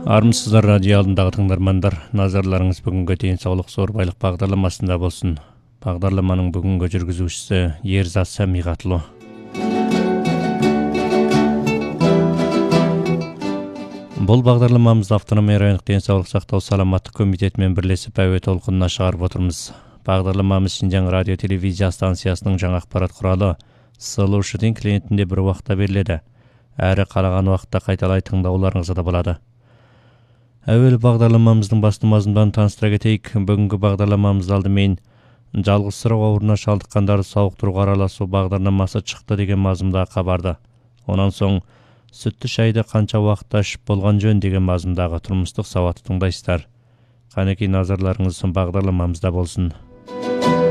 Армысыздар радио алдындағы тыңдармандар. Назарларыңыз бүгінгі денсаулық зор байлық бағдарламасында болсын. Бағдарламаның бүгінгі жүргізушісі Ерзат Самиғатұлы. Бұл бағдарламамыз автономия райондық денсаулық сақтау саламаттық комитетімен бірлесіп әуе толқынына шығарып отырмыз. Бағдарламамыз Шинжаң радио телевизия станциясының жаңа ақпарат құралы слушатель клиентінде бір уақытта беріледі. Әрі қалаған уақытта қайталай тыңдауларыңызға да болады. Әуелі бағдарламамыздың басты мазмұнын таныстыра кетейік. Бүгінгі бағдарламамыз алдымен жалғызсырау ауруына шалдыққандарды сауықтыруға араласу бағдарламасы шықты деген мазмұндағы хабарды. Онан соң сүтті шайды қанша уақытта ішіп болған жөн деген мазмұндағы тұрмыстық сауатты тыңдайсыздар. Қанекей назарларыңыз бағдарламамызда болсын.